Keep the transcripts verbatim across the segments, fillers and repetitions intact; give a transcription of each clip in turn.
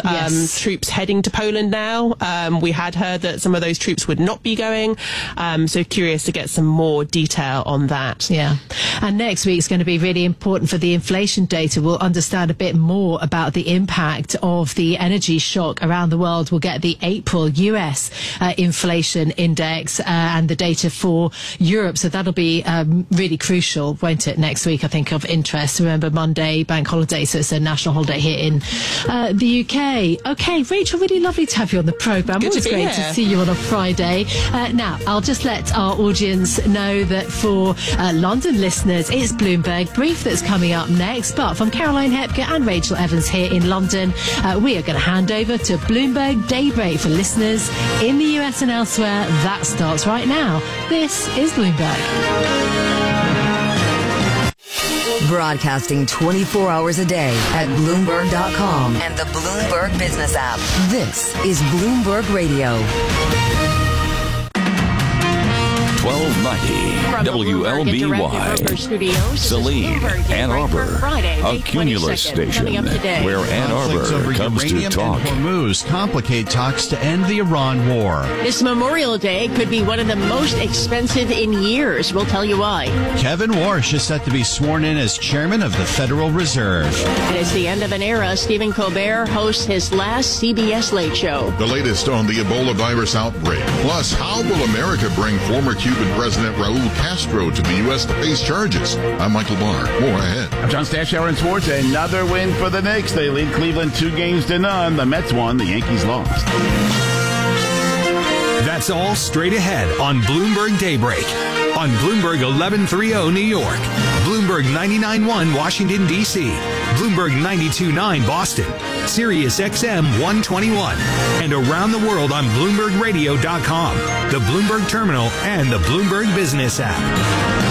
Um, yes. Troops heading to Poland now. Um, we had heard that some of those troops would not be going. Um, so curious to get some more detail on that. Yeah. And next week's going to be really important for the inflation data. We'll understand a bit more about the impact of the energy shock around the world. We'll get the April U S uh, inflation index uh, and the data for Europe. So that'll be um, really crucial, won't it, next week, I think, of interest. Remember, Monday, bank holiday, so it's a national holiday here in uh, the U K. Okay, Rachel, really lovely to have you on the programme. Good Always to be great here. to see you on a Friday. Uh, now, I'll just let our audience know that for uh, London listeners, it's Bloomberg Brief that's coming up next. But from Caroline Hepker and Rachel Evans here in London, uh, we are going to hand over to Bloomberg Daybreak for listeners in the U S and elsewhere. That starts right now. This is Bloomberg. Broadcasting twenty-four hours a day at Bloomberg dot com and the Bloomberg Business app. This is Bloomberg Radio. twelve ninety W L B Y, Saline, Ann Arbor, a Cumulus station, where Ann Arbor comes to talk. And Hormuz complicate talks to end the Iran war. This Memorial Day could be one of the most expensive in years. We'll tell you why. Kevin Warsh is set to be sworn in as chairman of the Federal Reserve. And it's the end of an era. Stephen Colbert hosts his last C B S Late Show. The latest on the Ebola virus outbreak. Plus, how will America bring former Cuban President Raul Castro to the U S to face charges? I'm Michael Barr. More ahead. I'm John Stashower in sports. Another win for the Knicks. They lead Cleveland two games to none. The Mets won. The Yankees lost. That's all straight ahead on Bloomberg Daybreak. On Bloomberg eleven thirty New York. Bloomberg ninety-nine point one Washington, D C. Bloomberg ninety-two point nine Boston. Sirius X M one twenty-one. And around the world on Bloomberg Radio dot com, the Bloomberg Terminal, and the Bloomberg Business app.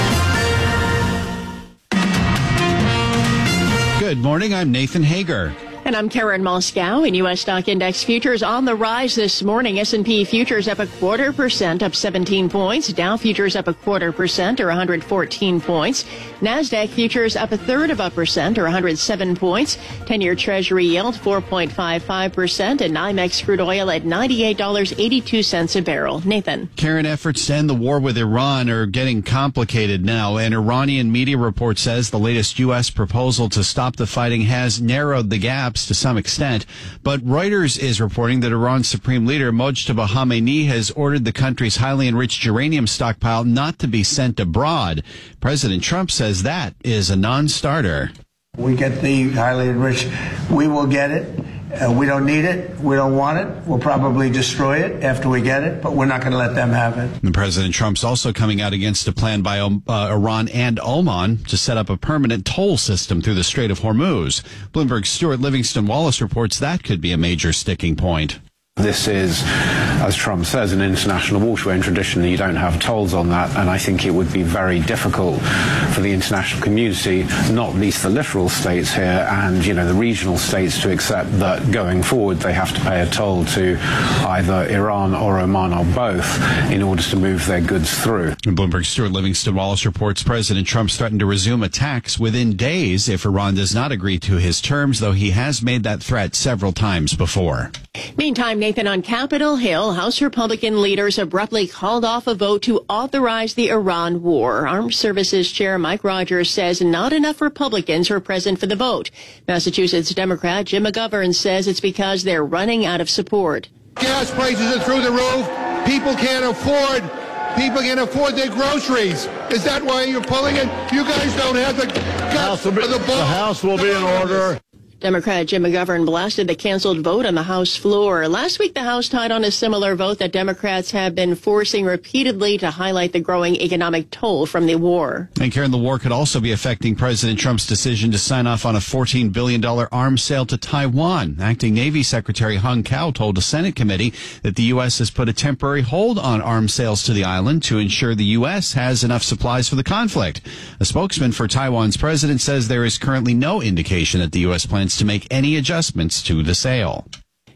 Good morning, I'm Nathan Hager. And I'm Karen Moscow. In U S stock index futures on the rise this morning. S and P futures up a quarter percent, up seventeen points. Dow futures up a quarter percent, or one hundred fourteen points. NASDAQ futures up a third of a percent, or one hundred seven points. ten-year Treasury yield four point five five percent, and NYMEX crude oil at ninety-eight dollars and eighty-two cents a barrel. Nathan. Karen, efforts to end the war with Iran are getting complicated now. An Iranian media report says the latest U S proposal to stop the fighting has narrowed the gaps to some extent, but Reuters is reporting that Iran's supreme leader Mojtaba Khamenei has ordered the country's highly enriched uranium stockpile not to be sent abroad. President Trump says that is a non-starter. We get the highly enriched, we will get it. Uh, we don't need it. We don't want it. We'll probably destroy it after we get it, but we're not going to let them have it. And President Trump's also coming out against a plan by uh, Iran and Oman to set up a permanent toll system through the Strait of Hormuz. Bloomberg's Stuart Livingston Wallace reports that could be a major sticking point. This is, as Trump says, an international waterway, and traditionally you don't have tolls on that, and I think it would be very difficult for the international community, not least the littoral states here and, you know, the regional states, to accept that going forward they have to pay a toll to either Iran or Oman or both in order to move their goods through. And Bloomberg's Stuart Livingston Wallace reports President Trump's threatened to resume attacks within days if Iran does not agree to his terms, though he has made that threat several times before. Meantime, Nathan, on Capitol Hill, House Republican leaders abruptly called off a vote to authorize the Iran war. Armed Services Chair Mike Rogers says not enough Republicans were present for the vote. Massachusetts Democrat Jim McGovern says it's because they're running out of support. Gas prices are through the roof. People can't afford People can't afford their groceries. Is that why you're pulling it? You guys don't have the guts of the ball. The House will be in order. Democrat Jim McGovern blasted the canceled vote on the House floor. Last week, the House tied on a similar vote that Democrats have been forcing repeatedly to highlight the growing economic toll from the war. And Karen, the war could also be affecting President Trump's decision to sign off on a fourteen billion dollars arms sale to Taiwan. Acting Navy Secretary Hung Kao told a Senate committee that the U S has put a temporary hold on arms sales to the island to ensure the U S has enough supplies for the conflict. A spokesman for Taiwan's president says there is currently no indication that the U S plans to make any adjustments to the sale.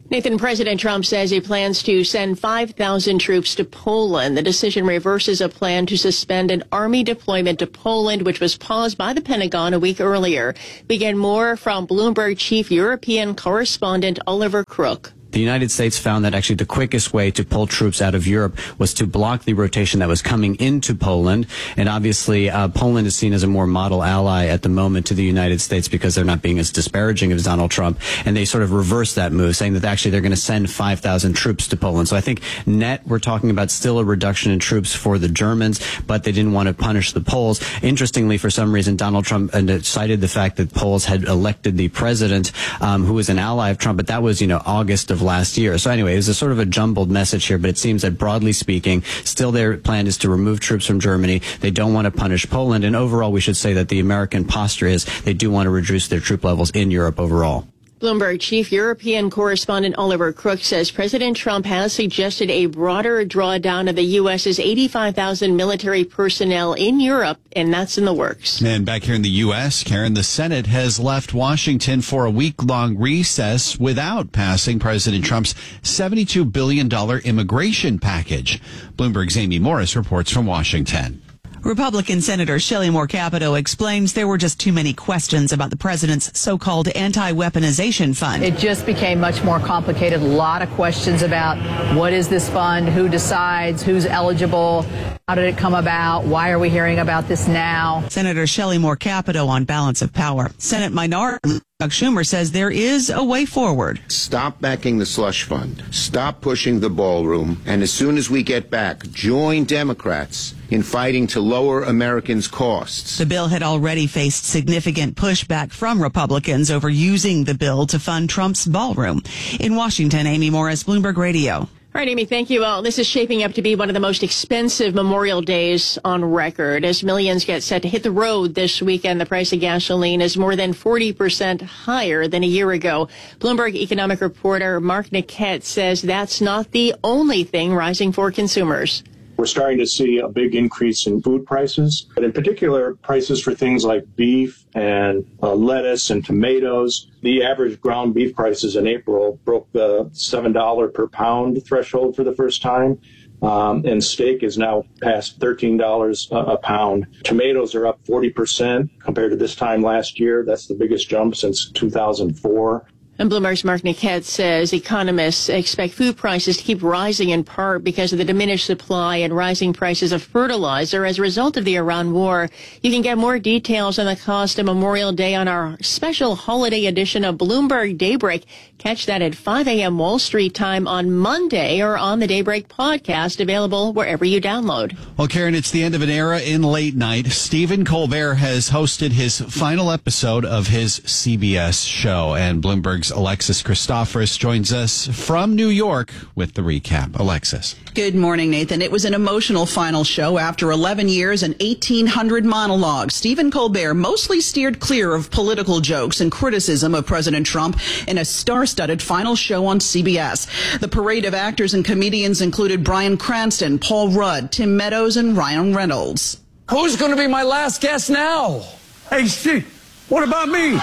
Nathan, President Trump says he plans to send five thousand troops to Poland. The decision reverses a plan to suspend an army deployment to Poland, which was paused by the Pentagon a week earlier. We get more from Bloomberg chief European correspondent Oliver Crook. The United States found that actually the quickest way to pull troops out of Europe was to block the rotation that was coming into Poland. And obviously, uh, Poland is seen as a more model ally at the moment to the United States because they're not being as disparaging as Donald Trump. And they sort of reversed that move, saying that actually they're going to send five thousand troops to Poland. So I think net, we're talking about still a reduction in troops for the Germans, but they didn't want to punish the Poles. Interestingly, for some reason, Donald Trump uh, cited the fact that Poles had elected the president, um, who was an ally of Trump, but that was, you know, August of last year. So anyway, it's a sort of a jumbled message here, but it seems that broadly speaking, still their plan is to remove troops from Germany. They don't want to punish Poland. And overall, we should say that the American posture is they do want to reduce their troop levels in Europe overall. Bloomberg chief European correspondent Oliver Crook says President Trump has suggested a broader drawdown of the U S's eighty-five thousand military personnel in Europe, and that's in the works. And back here in the U S, Karen, the Senate has left Washington for a week-long recess without passing President Trump's seventy-two billion dollars immigration package. Bloomberg's Amy Morris reports from Washington. Republican Senator Shelley Moore Capito explains there were just too many questions about the president's so-called anti-weaponization fund. It just became much more complicated. A lot of questions about what is this fund, who decides, who's eligible, how did it come about, why are we hearing about this now? Senator Shelley Moore Capito on balance of power. Senate Minority Chuck Schumer says there is a way forward. Stop backing the slush fund. Stop pushing the ballroom. And as soon as we get back, join Democrats in fighting to lower Americans' costs. The bill had already faced significant pushback from Republicans over using the bill to fund Trump's ballroom. In Washington, Amy Morris, Bloomberg Radio. All right, Amy, thank you. Well, this is shaping up to be one of the most expensive Memorial Days on record. As millions get set to hit the road this weekend, the price of gasoline is more than forty percent higher than a year ago. Bloomberg economic reporter Mark Niquette says that's not the only thing rising for consumers. We're starting to see a big increase in food prices, but in particular, prices for things like beef and uh, lettuce and tomatoes. The average ground beef prices in April broke the seven dollars per pound threshold for the first time. Um, and steak is now past thirteen dollars a, a pound. Tomatoes are up forty percent compared to this time last year. That's the biggest jump since two thousand four. And Bloomberg's Mark Niquette says economists expect food prices to keep rising in part because of the diminished supply and rising prices of fertilizer as a result of the Iran war. You can get more details on the cost of Memorial Day on our special holiday edition of Bloomberg Daybreak. Catch that at five a.m. Wall Street time on Monday or on the Daybreak podcast, available wherever you download. Well, Karen, it's the end of an era in late night. Stephen Colbert has hosted his final episode of his C B S show, and Bloomberg's Alexis Christoforous joins us from New York with the recap. Alexis. Good morning, Nathan. It was an emotional final show after eleven years and eighteen hundred monologues. Stephen Colbert mostly steered clear of political jokes and criticism of President Trump in a star-studded final show on C B S. The parade of actors and comedians included Bryan Cranston, Paul Rudd, Tim Meadows, and Ryan Reynolds. Who's going to be my last guest now? Hey, Steve, what about me?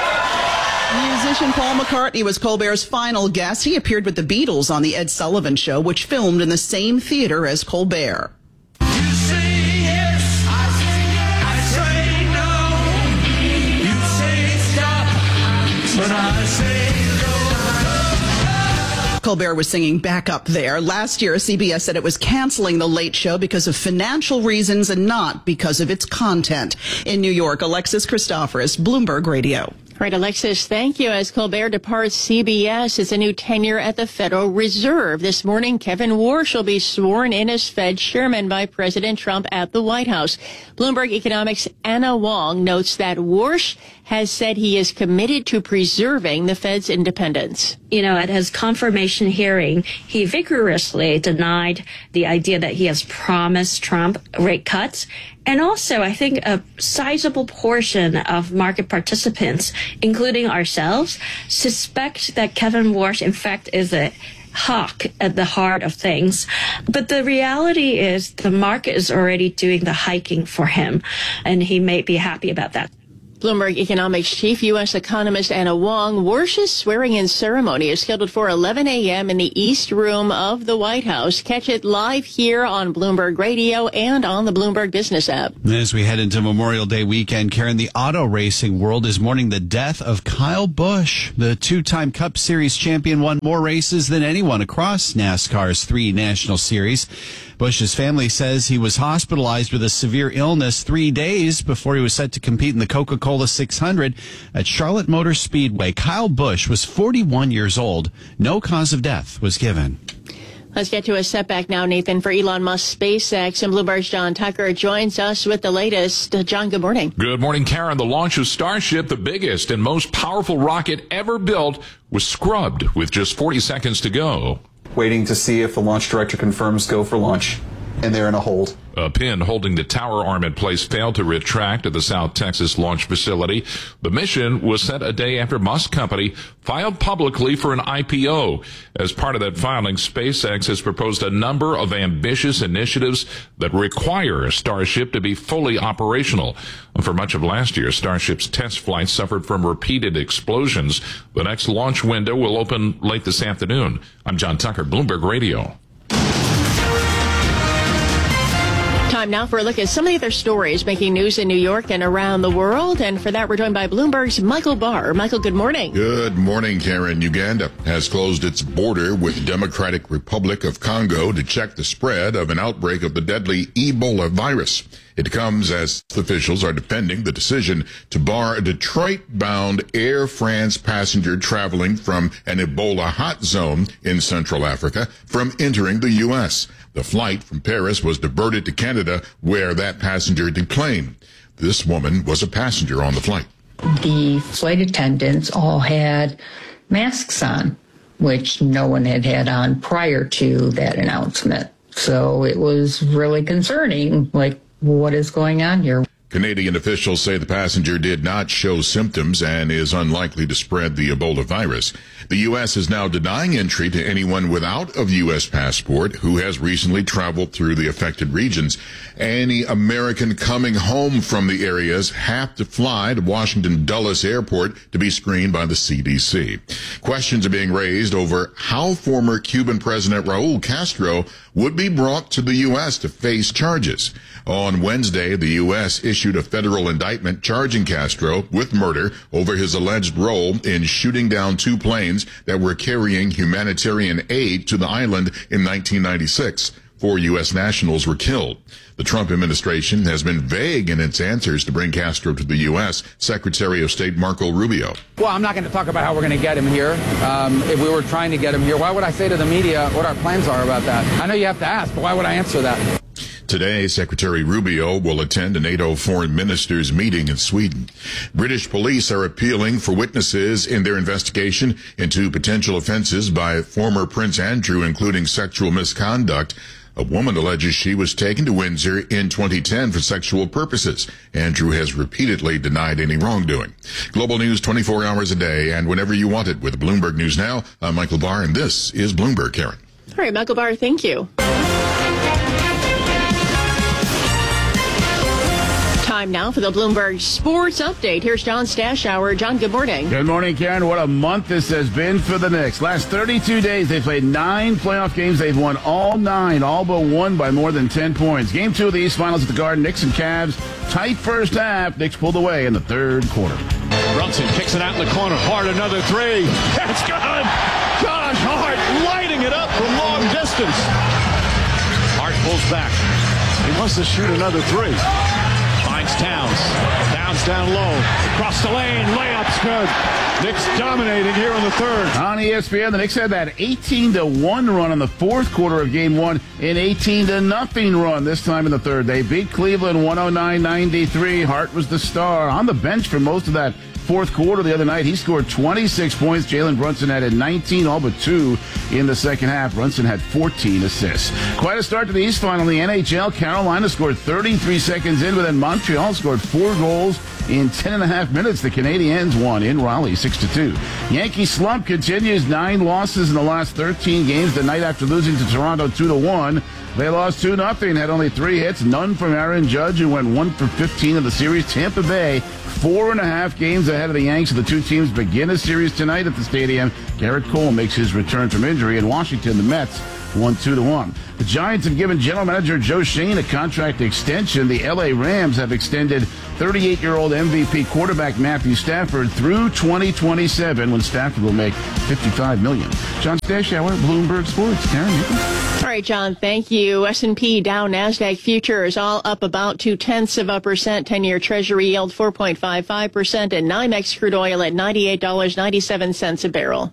Musician Paul McCartney was Colbert's final guest. He appeared with the Beatles on The Ed Sullivan Show, which filmed in the same theater as Colbert. You say yes, I say, I say no. You say stop, but I say no. Colbert was singing back up there. Last year, C B S said it was canceling The Late Show because of financial reasons and not because of its content. In New York, Alexis Christoforous, Bloomberg Radio. Right, Alexis, thank you. As Colbert departs C B S, it's a new tenure at the Federal Reserve. This morning, Kevin Warsh will be sworn in as Fed chairman by President Trump at the White House. Bloomberg Economics' Anna Wong notes that Warsh has said he is committed to preserving the Fed's independence. You know, at his confirmation hearing, he vigorously denied the idea that he has promised Trump rate cuts. And also, I think a sizable portion of market participants, including ourselves, suspect that Kevin Warsh, in fact, is a hawk at the heart of things. But the reality is the market is already doing the hiking for him, and he may be happy about that. Bloomberg Economics chief, U S economist Anna Wong. Warsh's swearing-in ceremony is scheduled for eleven a.m. in the East Room of the White House. Catch it live here on Bloomberg Radio and on the Bloomberg Business app. As we head into Memorial Day weekend, Karen, the auto racing world is mourning the death of Kyle Busch. The two-time Cup Series champion won more races than anyone across NASCAR's three national series. Busch's family says he was hospitalized with a severe illness three days before he was set to compete in the Coca-Cola six hundred at Charlotte Motor Speedway. Kyle Busch was forty-one years old. No cause of death was given. Let's get to a setback now, Nathan, for Elon Musk's SpaceX. And Bloomberg's John Tucker joins us with the latest. Uh, John, good morning. Good morning, Karen. The launch of Starship, the biggest and most powerful rocket ever built, was scrubbed with just forty seconds to go. Waiting to see if the launch director confirms go for launch, and they're in a hold. A pin holding the tower arm in place failed to retract at the South Texas launch facility. The mission was set a day after Musk Company filed publicly for an I P O. As part of that filing, SpaceX has proposed a number of ambitious initiatives that require Starship to be fully operational. For much of last year, Starship's test flights suffered from repeated explosions. The next launch window will open late this afternoon. I'm John Tucker, Bloomberg Radio. Time now for a look at some of the other stories making news in New York and around the world. And for that, we're joined by Bloomberg's Michael Barr. Michael, good morning. Good morning, Karen. Uganda has closed its border with Democratic Republic of Congo to check the spread of an outbreak of the deadly Ebola virus. It comes as officials are defending the decision to bar a Detroit-bound Air France passenger traveling from an Ebola hot zone in Central Africa from entering the U S. The flight from Paris was diverted to Canada, where that passenger deplaned. This woman was a passenger on the flight. The flight attendants all had masks on, which no one had had on prior to that announcement. So it was really concerning, like, what is going on here? Canadian officials say the passenger did not show symptoms and is unlikely to spread the Ebola virus. The U S is now denying entry to anyone without a U S passport who has recently traveled through the affected regions. Any American coming home from the areas have to fly to Washington Dulles Airport to be screened by the C D C. Questions are being raised over how former Cuban President Raul Castro would be brought to the U S to face charges. On Wednesday, the U S issued a federal indictment charging Castro with murder over his alleged role in shooting down two planes that were carrying humanitarian aid to the island in nineteen ninety-six. Four U S nationals were killed. The Trump administration has been vague in its answers to bring Castro to the U S. Secretary of State Marco Rubio. Well, I'm not going to talk about how we're going to get him here. Um, if we were trying to get him here, why would I say to the media what our plans are about that? I know you have to ask, but why would I answer that? Today, Secretary Rubio will attend a NATO foreign ministers meeting in Sweden. British police are appealing for witnesses in their investigation into potential offenses by former Prince Andrew, including sexual misconduct. A woman alleges she was taken to Windsor in twenty ten for sexual purposes. Andrew has repeatedly denied any wrongdoing. Global news twenty-four hours a day and whenever you want it with Bloomberg News Now. I'm Michael Barr, and this is Bloomberg, Karen. All right, Michael Barr, thank you. Time now for the Bloomberg Sports Update. Here's John Stashower. John, good morning. Good morning, Karen. What a month this has been for the Knicks. Last thirty-two days, they've played nine playoff games. They've won all nine, all but one by more than ten points. Game two of the East Finals at the Garden, Knicks and Cavs. Tight first half. Knicks pulled away in the third quarter. Brunson kicks it out in the corner. Hart, another three. It's good. Josh Hart lighting it up from long distance. Hart pulls back. He wants to shoot another three. Finds Towns. Towns down low. Across the lane. Layup's good. Knicks dominating here in the third. On E S P N, the Knicks had that eighteen to one run in the fourth quarter of game one, an eighteen to nothing run this time in the third. They beat Cleveland one oh nine ninety-three. Hart was the star on the bench for most of that fourth quarter the other night. He scored twenty-six points. Jalen Brunson added nineteen, all but two in the second half. Brunson had fourteen assists. Quite a start to the East Final in the N H L. Carolina scored thirty-three seconds in, but then Montreal scored four goals in ten and a half minutes. The Canadiens won in Raleigh, six to two. Yankee slump continues. Nine losses in the last thirteen games. The night after losing to Toronto two to one. They lost two nothing, had only three hits, none from Aaron Judge, who went one for fifteen in the series. Tampa Bay, four and a half games ahead of the Yanks. The two teams begin a series tonight at the stadium. Garrett Cole makes his return from injury. In Washington, the Mets won two to one. The Giants have given general manager Joe Schoen a contract extension. The L A Rams have extended thirty-eight-year-old M V P quarterback Matthew Stafford through twenty twenty-seven, when Stafford will make fifty-five million dollars. John Stashower, Bloomberg Sports. Karen, you can... All right, John, thank you. S and P, Dow, NASDAQ futures all up about two-tenths of a percent. ten-year Treasury yield four point five five percent, and NYMEX crude oil at ninety-eight dollars and ninety-seven cents a barrel.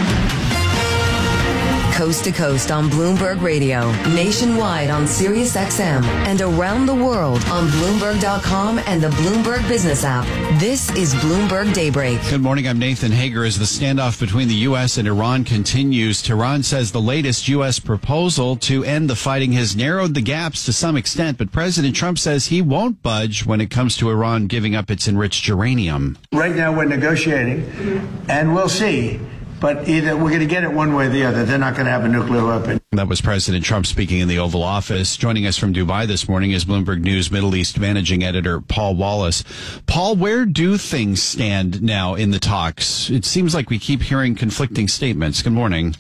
Coast to coast on Bloomberg Radio, nationwide on Sirius X M, and around the world on Bloomberg dot com and the Bloomberg Business app. This is Bloomberg Daybreak. Good morning. I'm Nathan Hager. As the standoff between the U S and Iran continues, Tehran says the latest U S proposal to end the fighting has narrowed the gaps to some extent, but President Trump says he won't budge when it comes to Iran giving up its enriched uranium. Right now we're negotiating, and we'll see. But either we're going to get it one way or the other. They're not going to have a nuclear weapon. That was President Trump speaking in the Oval Office. Joining us from Dubai this morning is Bloomberg News Middle East managing editor Paul Wallace. Paul, where do things stand now in the talks? It seems like we keep hearing conflicting statements. Good morning.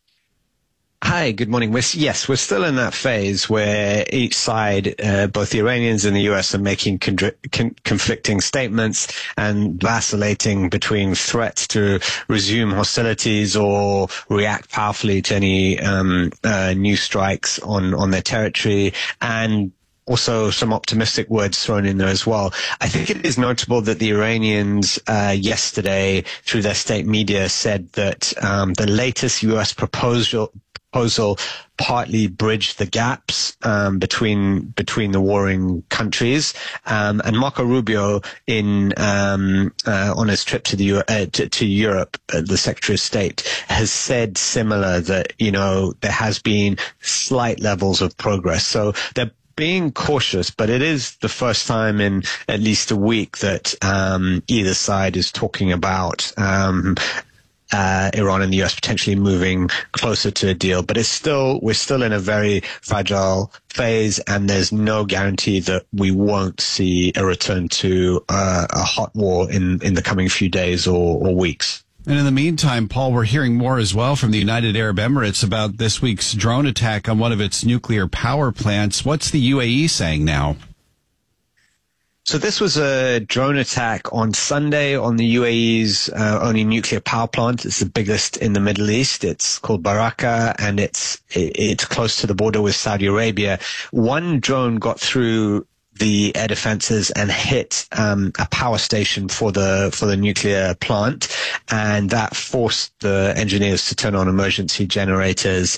Hi, good morning. We're, yes, we're still in that phase where each side, uh, both the Iranians and the U S, are making con- con- conflicting statements and vacillating between threats to resume hostilities or react powerfully to any um, uh, new strikes on, on their territory, and also some optimistic words thrown in there as well. I think it is notable that the Iranians uh, yesterday, through their state media, said that um, the latest U S proposal proposal partly bridged the gaps um, between between the warring countries. Um, and Marco Rubio, in um, uh, on his trip to the uh, to, to Europe, uh, the Secretary of State, has said similar, that you know there has been slight levels of progress. So they're being cautious, but it is the first time in at least a week that um, either side is talking about Um, Uh, Iran and the U S potentially moving closer to a deal, but it's still, we're still in a very fragile phase, and there's no guarantee that we won't see a return to uh, a hot war in, in the coming few days or, or weeks. And in the meantime, Paul, we're hearing more as well from the United Arab Emirates about this week's drone attack on one of its nuclear power plants. What's the U A E saying now? So this was a drone attack on Sunday on the U A E's uh, only nuclear power plant. It's the biggest in the Middle East. It's called Baraka, and it's it's close to the border with Saudi Arabia. One drone got through the air defenses and hit um, a power station for the for the nuclear plant, and that forced the engineers to turn on emergency generators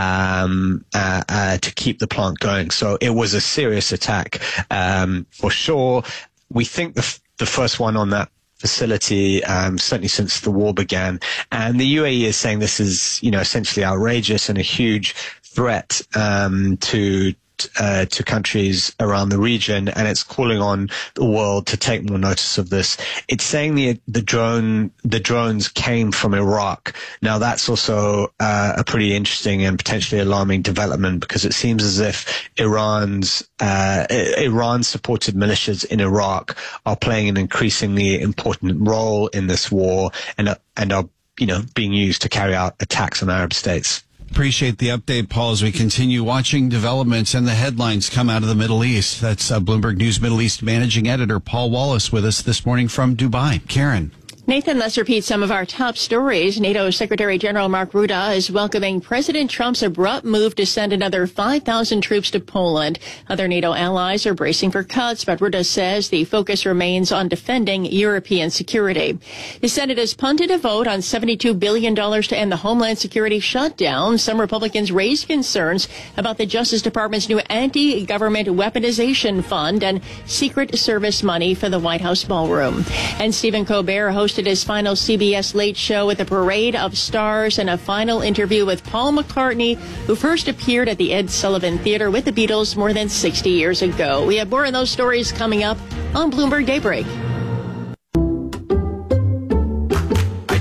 um, uh, uh, to keep the plant going. So it was a serious attack um, for sure. We think the f- the first one on that facility, um, certainly since the war began, and the U A E is saying this is, you know, essentially outrageous and a huge threat um, to. Uh, to countries around the region, and it's calling on the world to take more notice of this. It's saying the the drone the drones came from Iraq. Now that's also uh, a pretty interesting and potentially alarming development, because it seems as if Iran's uh, Iran supported militias in Iraq are playing an increasingly important role in this war, and and are you know being used to carry out attacks on Arab states. Appreciate the update, Paul, as we continue watching developments and the headlines come out of the Middle East. That's uh, Bloomberg News Middle East managing editor Paul Wallace with us this morning from Dubai. Karen. Nathan, let's repeat some of our top stories. NATO Secretary General Mark Rutte is welcoming President Trump's abrupt move to send another five thousand troops to Poland. Other NATO allies are bracing for cuts, but Rutte says the focus remains on defending European security. The Senate has punted a vote on seventy-two billion dollars to end the Homeland Security shutdown. Some Republicans raised concerns about the Justice Department's new anti-government weaponization fund and Secret Service money for the White House ballroom. And Stephen Colbert hosted his final C B S Late Show with a parade of stars and a final interview with Paul McCartney, who first appeared at the Ed Sullivan Theater with the Beatles more than sixty years ago. We have more of those stories coming up on Bloomberg Daybreak.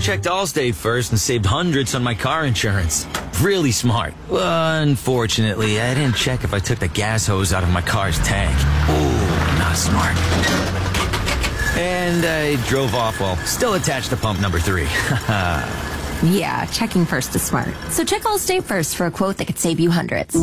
checked Allstate first and saved hundreds on my car insurance. Really smart. Unfortunately, I didn't check if I took the gas hose out of my car's tank. Ooh, not smart. And I drove off while still attached to pump number three. Yeah, checking first is smart. So check Allstate first for a quote that could save you hundreds.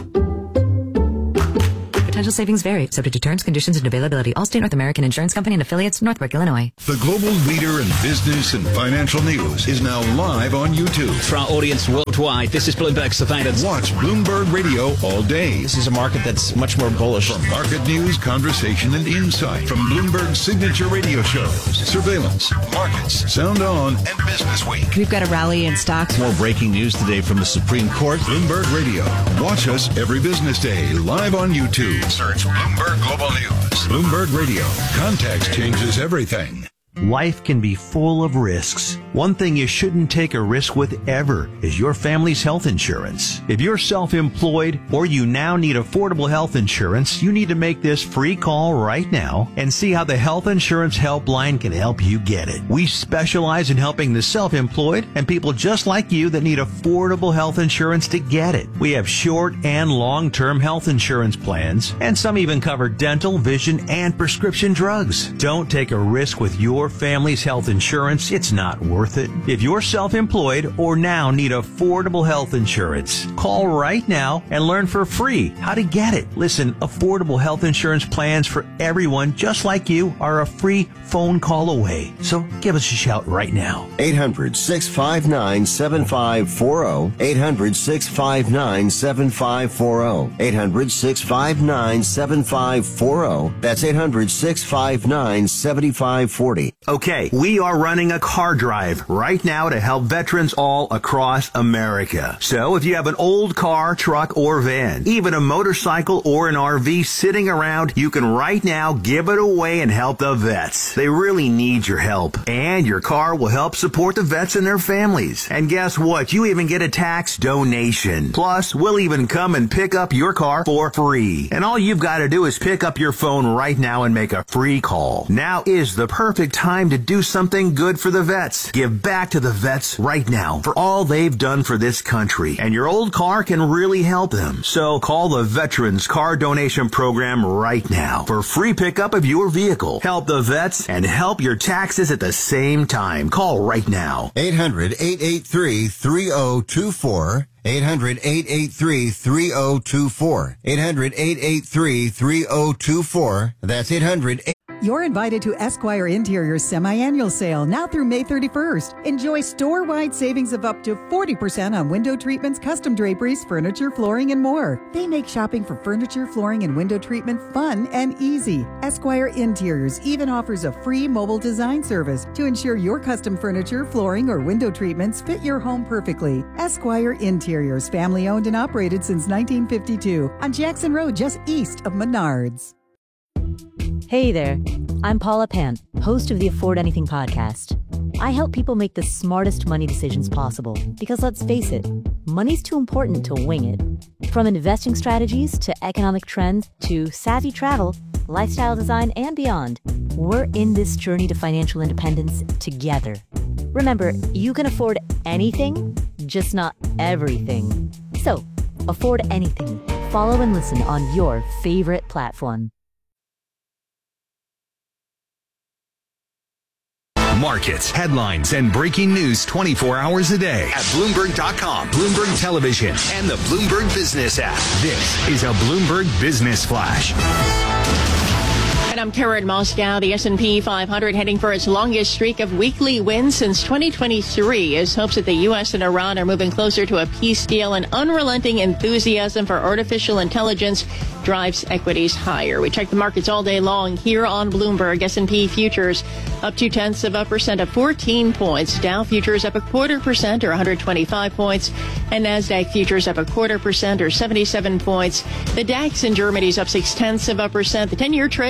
Potential savings vary, subject to terms, conditions, and availability. Allstate North American Insurance Company and affiliates, Northbrook, Illinois. The global leader in business and financial news is now live on YouTube. For our audience worldwide, this is Bloomberg Surveillance. Watch Bloomberg Radio all day. This is a market that's much more bullish. From market news, conversation, and insight. From Bloomberg's signature radio shows, Surveillance, Markets, Sound On, and Business Week. We've got a rally in stocks. More breaking news today from the Supreme Court. Bloomberg Radio. Watch us every business day live on YouTube. Search Bloomberg Global News. Bloomberg Radio. Context changes everything. Life can be full of risks. One thing you shouldn't take a risk with ever is your family's health insurance. If you're self-employed or you now need affordable health insurance, you need to make this free call right now and see how the Health Insurance Helpline can help you get it. We specialize in helping the self-employed and people just like you that need affordable health insurance to get it. We have short and long-term health insurance plans, and some even cover dental, vision, and prescription drugs. Don't take a risk with your family's health insurance. It's not worth it. If you're self-employed or now need affordable health insurance, call right now and learn for free how to get it. Listen, affordable health insurance plans for everyone just like you are a free phone call away. So give us a shout right now. eight hundred, six five nine, seven five four zero. eight hundred, six five nine, seven five four zero. eight hundred, six five nine, seven five four zero. That's eight hundred, six five nine, seven five four zero. Okay, we are running a car drive right now to help veterans all across America. So if you have an old car, truck, or van, even a motorcycle or an R V sitting around, you can right now give it away and help the vets. They really need your help. And your car will help support the vets and their families. And guess what? You even get a tax donation. Plus, we'll even come and pick up your car for free. And all you've got to do is pick up your phone right now and make a free call. Now is the perfect time to do something good for the vets. Give back to the vets right now for all they've done for this country. And your old car can really help them. So call the Veterans Car Donation Program right now for free pickup of your vehicle. Help the vets and help your taxes at the same time. Call right now. eight hundred, eight eight three, three zero two four. eight hundred, eight eight three, three zero two four. eight hundred, eight eight three, three zero two four. That's eight hundred. You're invited to Esquire Interior's semi-annual sale now through May thirty-first. Enjoy store-wide savings of up to forty percent on window treatments, custom draperies, furniture, flooring, and more. They make shopping for furniture, flooring, and window treatment fun and easy. Esquire Interiors even offers a free mobile design service to ensure your custom furniture, flooring, or window treatments fit your home perfectly. Esquire Interiors, family-owned and operated since nineteen fifty-two on Jackson Road, just east of Menards. Hey there, I'm Paula Pant, host of the Afford Anything podcast. I help people make the smartest money decisions possible because let's face it, money's too important to wing it. From investing strategies to economic trends to savvy travel, lifestyle design, and beyond, we're in this journey to financial independence together. Remember, you can afford anything, just not everything. So, afford anything. Follow and listen on your favorite platform. Markets, headlines, and breaking news twenty-four hours a day at Bloomberg dot com, Bloomberg Television, and the Bloomberg Business app. This is a Bloomberg Business Flash. And I'm Karen Moscow. The S and P five hundred heading for its longest streak of weekly wins since twenty twenty-three as hopes that the U S and Iran are moving closer to a peace deal and unrelenting enthusiasm for artificial intelligence drives equities higher. We check the markets all day long here on Bloomberg. S and P futures up two tenths of a percent of fourteen points. Dow futures up a quarter percent or one hundred twenty-five points. And NASDAQ futures up a quarter percent or seventy-seven points. The DAX in Germany is up six tenths of a percent. The ten-year Treasury up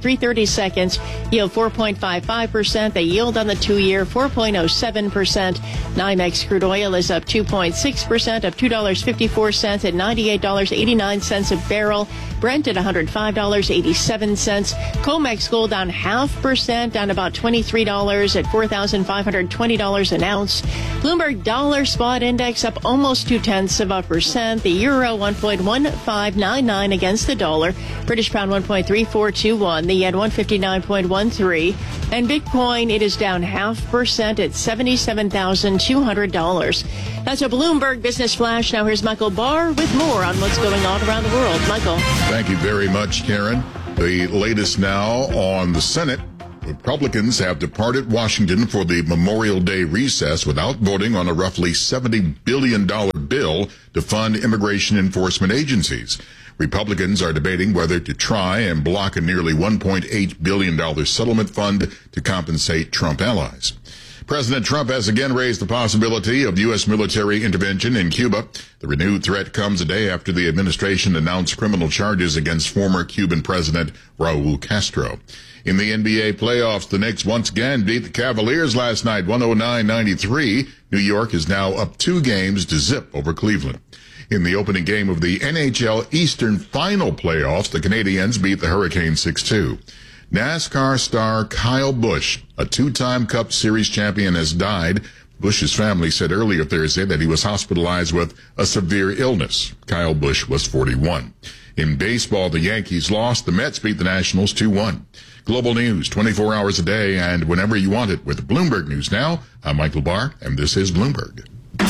three thirty seconds, yield four point five five percent. The yield on the two-year, four point oh seven percent. NYMEX crude oil is up two point six percent, up two dollars and fifty-four cents at ninety-eight dollars and eighty-nine cents a barrel. Brent at one hundred five dollars and eighty-seven cents. COMEX gold down half percent, down about twenty-three dollars at four thousand five hundred twenty dollars an ounce. Bloomberg dollar spot index up almost two-tenths of a percent. The euro one point one five nine nine against the dollar. British pound one point three four two one. The yen one fifty-nine point one three. And Bitcoin, it is down half percent at seventy-seven thousand two hundred dollars. That's a Bloomberg Business Flash. Now here's Michael Barr with more on what's going on around the world. Michael. Thank you very much, Karen. The latest now on the Senate. Republicans have departed Washington for the Memorial Day recess without voting on a roughly seventy billion dollars bill to fund immigration enforcement agencies. Republicans are debating whether to try and block a nearly one point eight billion dollars settlement fund to compensate Trump allies. President Trump has again raised the possibility of U S military intervention in Cuba. The renewed threat comes a day after the administration announced criminal charges against former Cuban President Raul Castro. In the N B A playoffs, the Knicks once again beat the Cavaliers last night, one oh nine ninety-three. New York is now up two games to zip over Cleveland. In the opening game of the N H L Eastern Final playoffs, the Canadiens beat the Hurricanes six two. NASCAR star Kyle Busch, a two-time Cup Series champion, has died. Busch's family said earlier Thursday that he was hospitalized with a severe illness. Kyle Busch was forty-one. In baseball, the Yankees lost. The Mets beat the Nationals two one. Global news twenty-four hours a day and whenever you want it with Bloomberg News Now. I'm Michael Barr, and this is Bloomberg.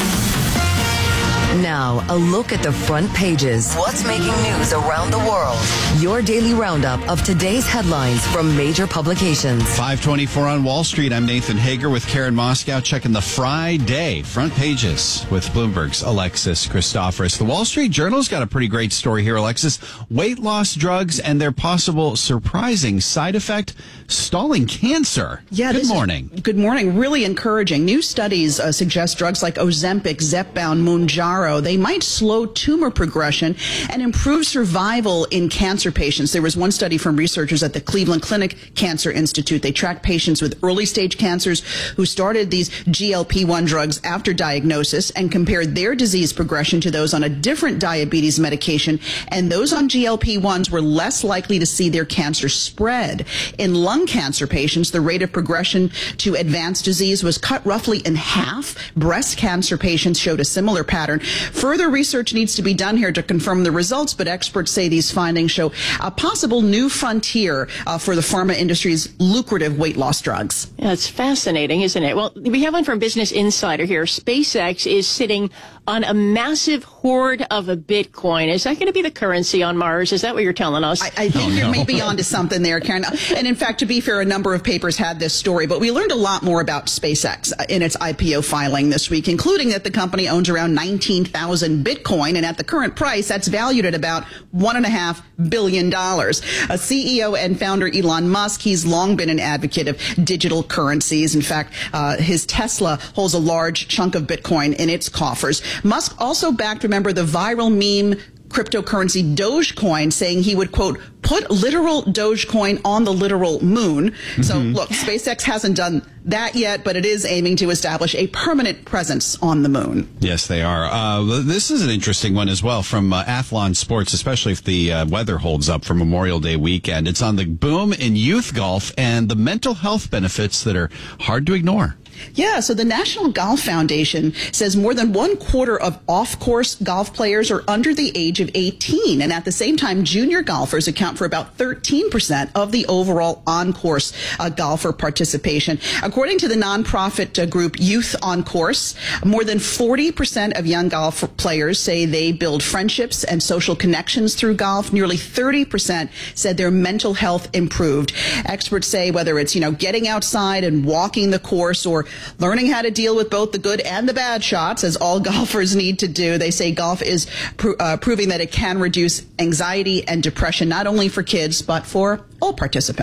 Now, a look at the front pages. What's making news around the world? Your daily roundup of today's headlines from major publications. five twenty-four on Wall Street. I'm Nathan Hager with Karen Moscow checking the Friday front pages with Bloomberg's Alexis Christoforous. The Wall Street Journal's got a pretty great story here, Alexis. Weight loss drugs and their possible surprising side effect, stalling cancer. Yeah, good morning. Is, good morning. Really encouraging. New studies uh, suggest drugs like Ozempic, Zepbound, Mounjaro, they might slow tumor progression and improve survival in cancer patients. There was one study from researchers at the Cleveland Clinic Cancer Institute. They tracked patients with early stage cancers who started these G L P one drugs after diagnosis and compared their disease progression to those on a different diabetes medication. And those on G L P ones were less likely to see their cancer spread. In lung cancer patients, the rate of progression to advanced disease was cut roughly in half. Breast cancer patients showed a similar pattern. Further research needs to be done here to confirm the results, but experts say these findings show a possible new frontier uh, for the pharma industry's lucrative weight loss drugs. Yeah, it's fascinating, isn't it? Well, we have one from Business Insider here. SpaceX is sitting on a massive hoard of a Bitcoin. Is that going to be the currency on Mars? Is that what you're telling us? I, I think oh, you no. may be onto something there, Karen. And in fact, to be fair, a number of papers had this story, but we learned a lot more about SpaceX in its I P O filing this week, including that the company owns around nineteen thousand Bitcoin, and at the current price, that's valued at about one and a half billion dollars. A C E O and founder Elon Musk, he's long been an advocate of digital currencies. In fact, uh, his Tesla holds a large chunk of Bitcoin in its coffers. Musk also backed, remember, the viral meme cryptocurrency Dogecoin, saying he would, quote, put literal Dogecoin on the literal moon. Mm-hmm. So, look, SpaceX hasn't done that yet, but it is aiming to establish a permanent presence on the moon. Yes, they are. Uh, this is an interesting one as well from uh, Athlon Sports, especially if the uh, weather holds up for Memorial Day weekend. It's on the boom in youth golf and the mental health benefits that are hard to ignore. Yeah, so the National Golf Foundation says more than one quarter of off-course golf players are under the age of eighteen. And at the same time, junior golfers account for about thirteen percent of the overall on-course uh, golfer participation. According to the nonprofit uh, group Youth on Course, more than forty percent of young golf players say they build friendships and social connections through golf. Nearly thirty percent said their mental health improved. Experts say whether it's, you know, getting outside and walking the course or learning how to deal with both the good and the bad shots, as all golfers need to do. They say golf is pro- uh, proving that it can reduce anxiety and depression, not only for kids, but for all participants.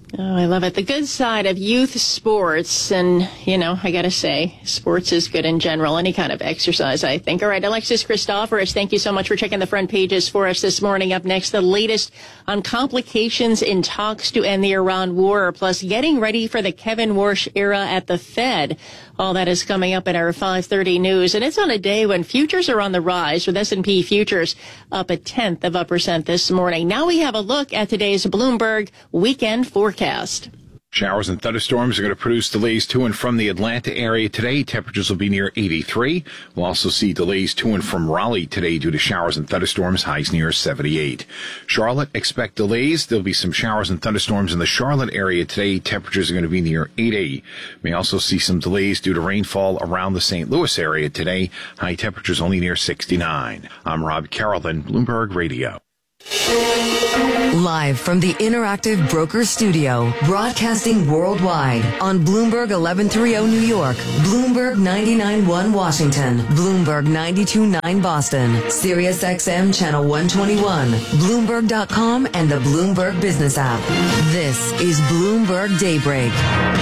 Oh, I love it. The good side of youth sports. And, you know, I got to say, sports is good in general. Any kind of exercise, I think. All right, Alexis Christoforous, thank you so much for checking the front pages for us this morning. Up next, the latest on complications in talks to end the Iran war, plus getting ready for the Kevin Warsh era at the Fed. All that is coming up in our five thirty news. And it's on a day when futures are on the rise, with S and P futures up a tenth of a percent this morning. Now we have a look at today's Bloomberg weekend forecast. Showers and thunderstorms are going to produce delays to and from the Atlanta area today. Temperatures will be near eighty-three. We'll also see delays to and from Raleigh today due to showers and thunderstorms, highs near seventy-eight. Charlotte, expect delays. There'll be some showers and thunderstorms in the Charlotte area today. Temperatures are going to be near eighty. May also see some delays due to rainfall around the Saint Louis area today. High temperatures only near sixty-nine. I'm Rob Carrollton, Bloomberg Radio. Live from the Interactive Broker Studio, broadcasting worldwide on Bloomberg eleven thirty New York, Bloomberg ninety-nine point one Washington, Bloomberg ninety-two point nine Boston, Sirius X M Channel one twenty-one, Bloomberg dot com, and the Bloomberg Business app. This is Bloomberg Daybreak.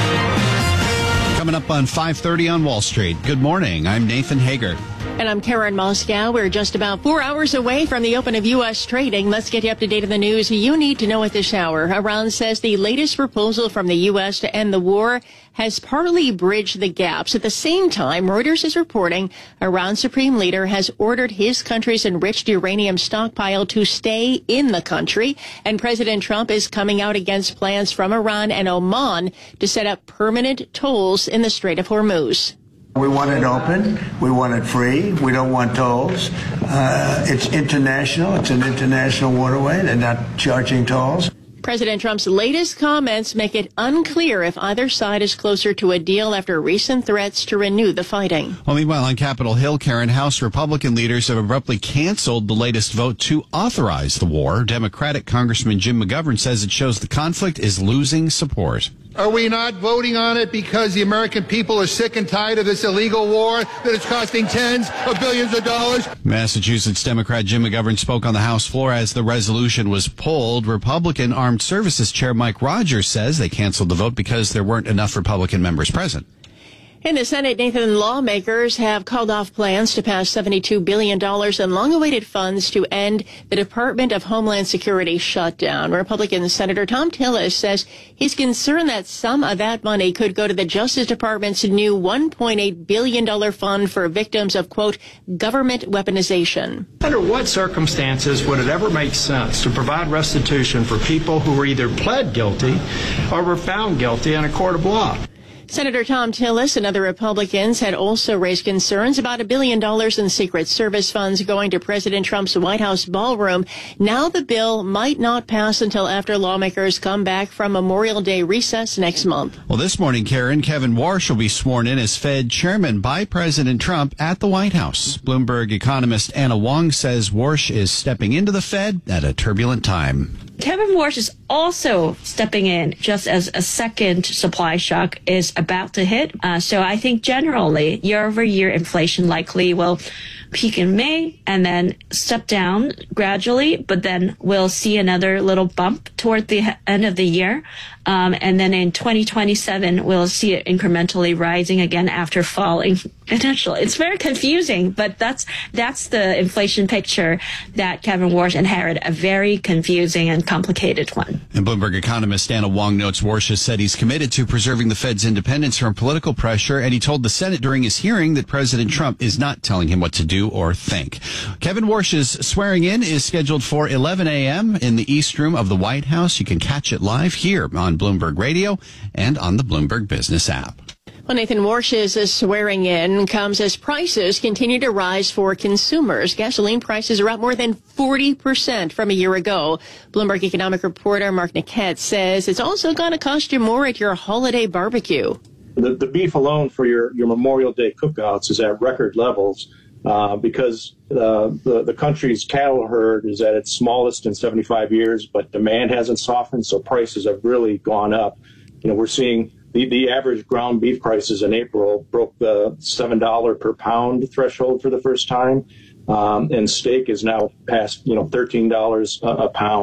Coming up on five thirty on Wall Street. Good morning. I'm Nathan Hager. And I'm Karen Moscow. We're just about four hours away from the open of U S trading. Let's get you up to date on the news you need to know at this hour. Iran says the latest proposal from the U S to end the war has partly bridged the gaps. At the same time, Reuters is reporting Iran's supreme leader has ordered his country's enriched uranium stockpile to stay in the country. And President Trump is coming out against plans from Iran and Oman to set up permanent tolls in the Strait of Hormuz. We want it open. We want it free. We don't want tolls. Uh, it's international. It's an international waterway. They're not charging tolls. President Trump's latest comments make it unclear if either side is closer to a deal after recent threats to renew the fighting. Well, meanwhile, on Capitol Hill, Karen, House Republican leaders have abruptly canceled the latest vote to authorize the war. Democratic Congressman Jim McGovern says it shows the conflict is losing support. Are we not voting on it because the American people are sick and tired of this illegal war that is costing tens of billions of dollars? Massachusetts Democrat Jim McGovern spoke on the House floor as the resolution was pulled. Republican Armed Services Chair Mike Rogers says they canceled the vote because there weren't enough Republican members present. In the Senate, Nathan, lawmakers have called off plans to pass seventy-two billion dollars in long-awaited funds to end the Department of Homeland Security shutdown. Republican Senator Tom Tillis says he's concerned that some of that money could go to the Justice Department's new one point eight billion dollars fund for victims of, quote, government weaponization. Under what circumstances would it ever make sense to provide restitution for people who were either pled guilty or were found guilty in a court of law? Senator Tom Tillis and other Republicans had also raised concerns about a billion dollars in Secret Service funds going to President Trump's White House ballroom. Now the bill might not pass until after lawmakers come back from Memorial Day recess next month. Well, this morning, Karen, Kevin Warsh will be sworn in as Fed chairman by President Trump at the White House. Bloomberg economist Anna Wong says Warsh is stepping into the Fed at a turbulent time. Kevin Warsh is also stepping in just as a second supply shock is about to hit. Uh, so I think generally year-over-year inflation likely will peak in May and then step down gradually, but then we'll see another little bump toward the end of the year. Um, and then in twenty twenty-seven, we'll see it incrementally rising again after falling initially. It's very confusing, but that's that's the inflation picture that Kevin Warsh inherited, a very confusing and complicated one. And Bloomberg economist Anna Wong notes Warsh has said he's committed to preserving the Fed's independence from political pressure, and he told the Senate during his hearing that President Trump is not telling him what to do or think. Kevin Warsh's swearing in is scheduled for eleven a.m. in the East Room of the White House. You can catch it live here on Bloomberg Radio and on the Bloomberg Business app. Well, Nathan Warsh's swearing in comes as prices continue to rise for consumers. Gasoline prices are up more than forty percent from a year ago. Bloomberg economic reporter Mark Niket says it's also going to cost you more at your holiday barbecue. The, the beef alone for your, your Memorial Day cookouts is at record levels uh, because uh, the, the country's cattle herd is at its smallest in seventy-five years, but demand hasn't softened, so prices have really gone up. You know, we're seeing The, the average ground beef prices in April broke the seven dollars per pound threshold for the first time, um, and steak is now past, you know, thirteen dollars a, a pound.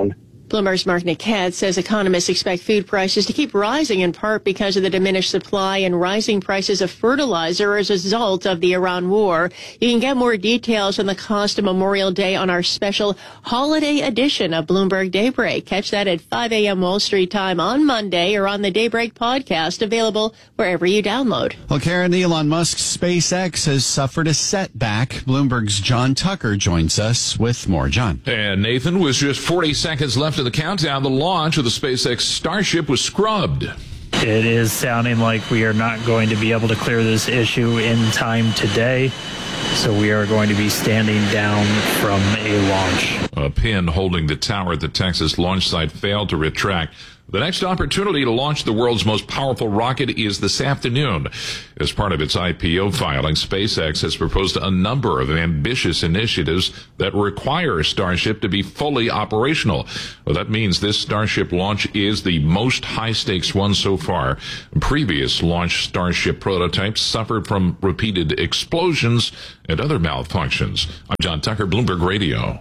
Bloomberg's Mark Niket says economists expect food prices to keep rising in part because of the diminished supply and rising prices of fertilizer as a result of the Iran war. You can get more details on the cost of Memorial Day on our special holiday edition of Bloomberg Daybreak. Catch that at five a.m. Wall Street time on Monday or on the Daybreak podcast, available wherever you download. Well, Karen, Elon Musk's SpaceX has suffered a setback. Bloomberg's John Tucker joins us with more. John. And Nathan, with just forty seconds left of the countdown, the launch of the SpaceX Starship was scrubbed. It is sounding like we are not going to be able to clear this issue in time today, so we are going to be standing down from a launch. A pin holding the tower at the Texas launch site failed to retract. The next opportunity to launch the world's most powerful rocket is this afternoon. As part of its I P O filing, SpaceX has proposed a number of ambitious initiatives that require Starship to be fully operational. Well, that means this Starship launch is the most high-stakes one so far. Previous launch Starship prototypes suffered from repeated explosions and other malfunctions. I'm John Tucker, Bloomberg Radio.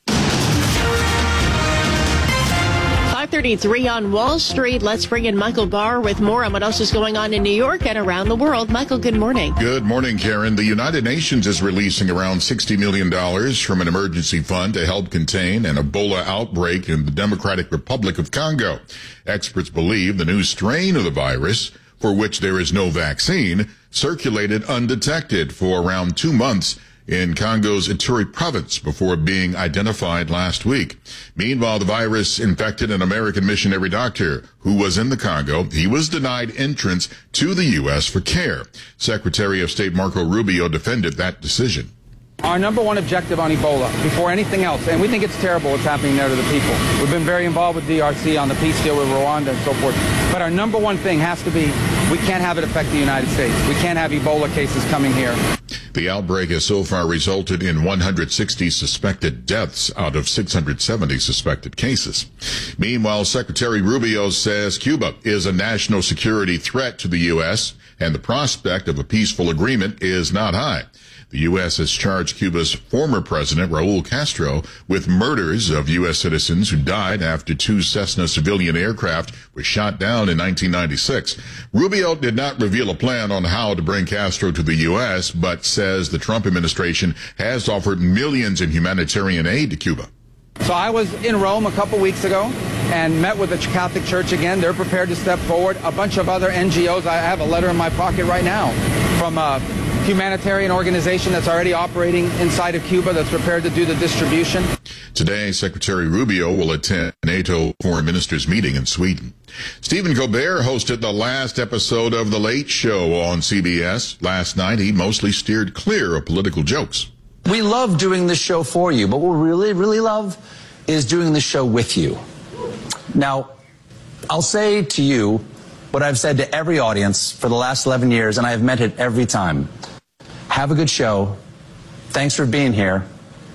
five thirty-three on Wall Street. Let's bring in Michael Barr with more on what else is going on in New York and around the world. Michael, good morning. Good morning, Karen. The United Nations is releasing around sixty million dollars from an emergency fund to help contain an Ebola outbreak in the Democratic Republic of Congo. Experts believe the new strain of the virus, for which there is no vaccine, circulated undetected for around two months in Congo's Ituri province before being identified last week. Meanwhile, the virus infected an American missionary doctor who was in the Congo. He was denied entrance to the U S for care. Secretary of State Marco Rubio defended that decision. Our number one objective on Ebola, before anything else, and we think it's terrible what's happening there to the people. We've been very involved with D R C on the peace deal with Rwanda and so forth. But our number one thing has to be, we can't have it affect the United States. We can't have Ebola cases coming here. The outbreak has so far resulted in one hundred sixty suspected deaths out of six hundred seventy suspected cases. Meanwhile, Secretary Rubio says Cuba is a national security threat to the U S, and the prospect of a peaceful agreement is not high. The U S has charged Cuba's former president, Raul Castro, with murders of U S citizens who died after two Cessna civilian aircraft were shot down in nineteen ninety-six. Rubio did not reveal a plan on how to bring Castro to the U S, but says the Trump administration has offered millions in humanitarian aid to Cuba. So I was in Rome a couple weeks ago and met with the Catholic Church again. They're prepared to step forward. A bunch of other N G Os. I have a letter in my pocket right now from a humanitarian organization that's already operating inside of Cuba that's prepared to do the distribution. Today, Secretary Rubio will attend NATO foreign ministers meeting in Sweden. Stephen Colbert hosted the last episode of The Late Show on C B S. Last night, he mostly steered clear of political jokes. We love doing this show for you, but what we really, really love is doing the show with you. Now, I'll say to you what I've said to every audience for the last eleven years, and I have meant it every time. Have a good show. Thanks for being here.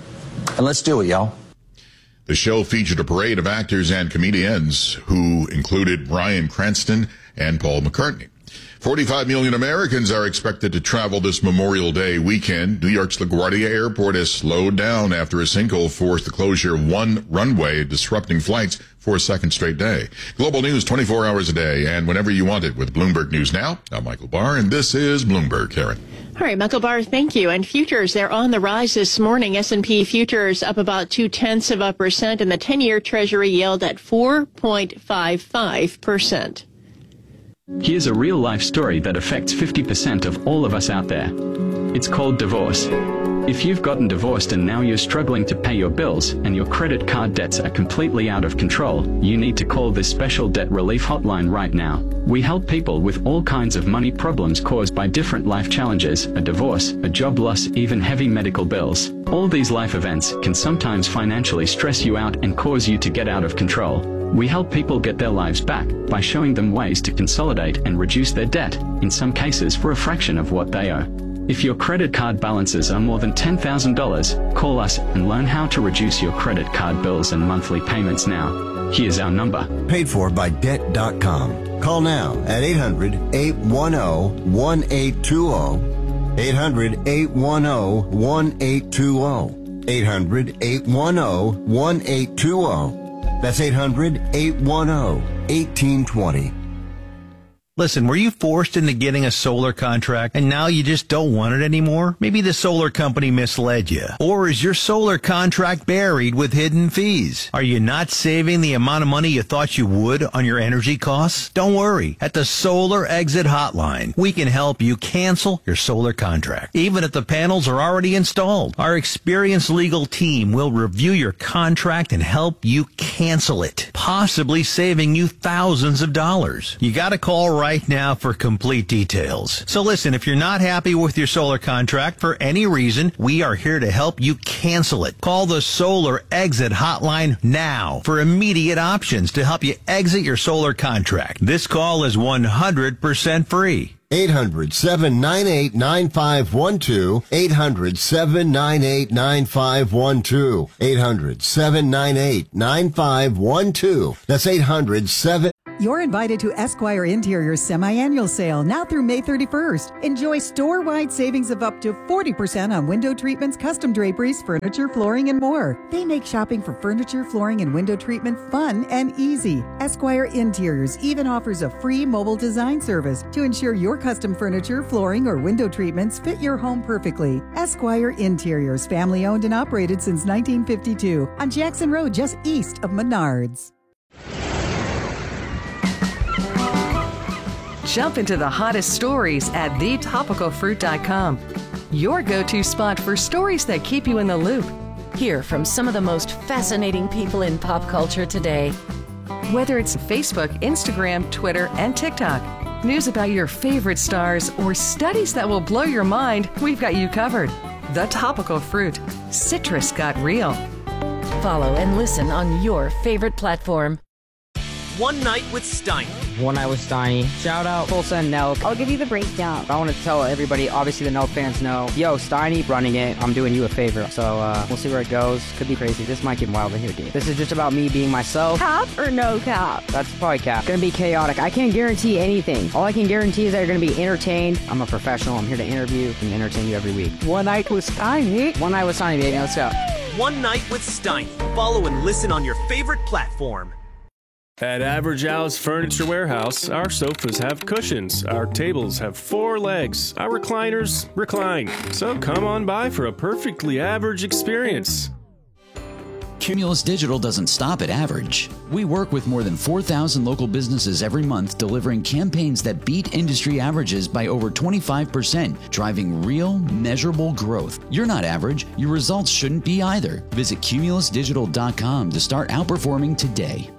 And let's do it, y'all. The show featured a parade of actors and comedians who included Bryan Cranston and Paul McCartney. forty-five million Americans are expected to travel this Memorial Day weekend. New York's LaGuardia Airport has slowed down after a sinkhole forced the closure of one runway, disrupting flights for a second straight day. Global news twenty-four hours a day and whenever you want it with Bloomberg News Now. I'm Michael Barr, and this is Bloomberg, Karen. All right, Michael Barr, thank you. And futures, they're on the rise this morning. S and P futures up about two-tenths of a percent, and the ten-year Treasury yield at four point five five percent. Here's a real-life story that affects fifty percent of all of us out there. It's called divorce. If you've gotten divorced and now you're struggling to pay your bills and your credit card debts are completely out of control, you need to call this special debt relief hotline right now. We help people with all kinds of money problems caused by different life challenges, a divorce, a job loss, even heavy medical bills. All these life events can sometimes financially stress you out and cause you to get out of control. We help people get their lives back by showing them ways to consolidate and reduce their debt, in some cases for a fraction of what they owe. If your credit card balances are more than ten thousand dollars, call us and learn how to reduce your credit card bills and monthly payments now. Here's our number. Paid for by debt dot com. Call now at eight hundred, eight one zero, one eight two zero. eight hundred, eight one zero, one eight two zero. eight hundred, eight one zero, one eight two zero. That's eight hundred, eight one zero, one eight two zero. Listen, were you forced into getting a solar contract and now you just don't want it anymore? Maybe the solar company misled you. Or is your solar contract buried with hidden fees? Are you not saving the amount of money you thought you would on your energy costs? Don't worry. At the Solar Exit Hotline, we can help you cancel your solar contract, even if the panels are already installed. Our experienced legal team will review your contract and help you cancel it, possibly saving you thousands of dollars. You gotta call right Right now for complete details. So listen, if you're not happy with your solar contract for any reason, we are here to help you cancel it. Call the Solar Exit Hotline now for immediate options to help you exit your solar contract. This call is one hundred percent free. eight hundred, seven nine eight, nine five one two. eight hundred, seven nine eight, nine five one two. eight hundred, seven nine eight, nine five one two. That's eight hundred, seven... You're invited to Esquire Interior's semi-annual sale now through May thirty-first. Enjoy store-wide savings of up to forty percent on window treatments, custom draperies, furniture, flooring, and more. They make shopping for furniture, flooring, and window treatment fun and easy. Esquire Interiors even offers a free mobile design service to ensure your custom furniture, flooring, or window treatments fit your home perfectly. Esquire Interiors, family-owned and operated since nineteen fifty-two on Jackson Road, just east of Menards. Jump into the hottest stories at the topical fruit dot com. Your go-to spot for stories that keep you in the loop. Hear from some of the most fascinating people in pop culture today. Whether it's Facebook, Instagram, Twitter, and TikTok, news about your favorite stars, or studies that will blow your mind, we've got you covered. The Topical Fruit. Citrus got real. Follow and listen on your favorite platform. One Night with Steiny. One Night with Steiny. Shout out Full Send Nelk. I'll give you the breakdown. I want to tell everybody, obviously the Nelk fans know, yo, Steiny running it. I'm doing you a favor. So uh, we'll see where it goes. Could be crazy. This might get wild in here, dude. This is just about me being myself. Cap or no cap? That's probably cap. Gonna be chaotic. I can't guarantee anything. All I can guarantee is that you're gonna be entertained. I'm a professional. I'm here to interview and entertain you every week. One Night with Steiny. One Night with Steiny, baby. Let's go. One Night with Steiny. Follow and listen on your favorite platform. At Average Al's Furniture Warehouse, our sofas have cushions, our tables have four legs, our recliners recline. So come on by for a perfectly average experience. Cumulus Digital doesn't stop at average. We work with more than four thousand local businesses every month, delivering campaigns that beat industry averages by over twenty-five percent, driving real, measurable growth. You're not average. Your results shouldn't be either. Visit cumulus digital dot com to start outperforming today.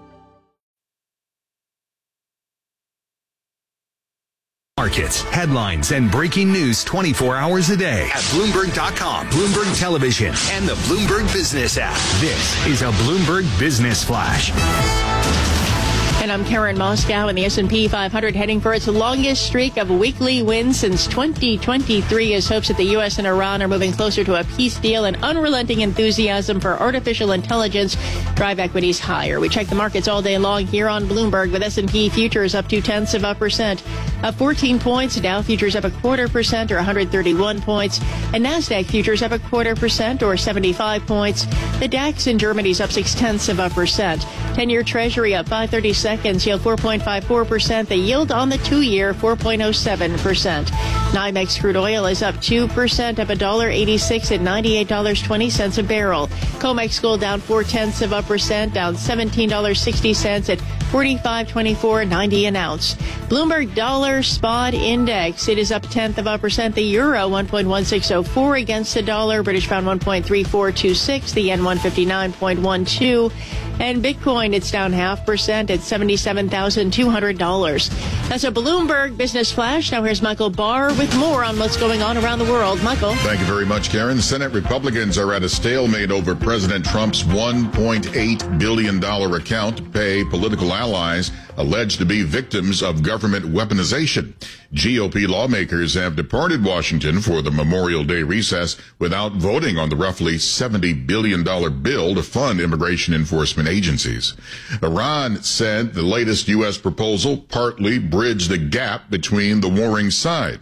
Markets, headlines, and breaking news twenty-four hours a day at Bloomberg dot com, Bloomberg Television, and the Bloomberg Business app. This is a Bloomberg Business Flash. And I'm Karen Moscow, and the S and P five hundred heading for its longest streak of weekly wins since twenty twenty-three as hopes that the U S and Iran are moving closer to a peace deal and unrelenting enthusiasm for artificial intelligence drive equities higher. We check the markets all day long here on Bloomberg with S and P futures up two tenths of a percent, up fourteen points, Dow futures up a quarter percent or one hundred thirty-one points, and NASDAQ futures up a quarter percent or seventy-five points. The DAX in Germany's up six tenths of a percent. ten-year Treasury up five thirty-seconds, yield four point five four percent. The yield on the two-year, four point oh seven percent. NYMEX crude oil is up two percent, up one dollar eighty-six at ninety-eight dollars and twenty cents a barrel. COMEX gold down four tenths of a percent, down seventeen dollars and sixty cents at forty-five twenty-four ninety an ounce. Bloomberg Dollar Spot Index, it is up a tenth of a percent. The euro one point one six oh four against the dollar. British pound one point three four two six. The yen one fifty-nine point one two. And Bitcoin, it's down half percent at seventy-seven thousand two hundred dollars. That's a Bloomberg Business Flash. Now here's Michael Barr with more on what's going on around the world. Michael. Thank you very much, Karen. Senate Republicans are at a stalemate over President Trump's one point eight billion dollars account to pay political allies alleged to be victims of government weaponization. G O P lawmakers have departed Washington for the Memorial Day recess without voting on the roughly seventy billion dollars bill to fund immigration enforcement agencies. Iran said the latest U S proposal partly bridged the gap between the warring sides.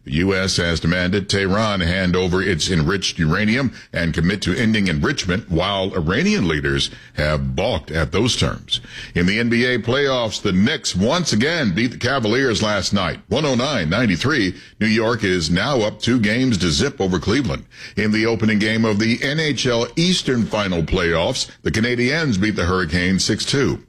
The U S has demanded Tehran hand over its enriched uranium and commit to ending enrichment, while Iranian leaders have balked at those terms. In the N B A playoffs, the Knicks once again beat the Cavaliers last night, one oh nine ninety-three. New York is now up two games to zip over Cleveland. In the opening game of the N H L Eastern Final playoffs, the Canadiens beat the Hurricanes six two.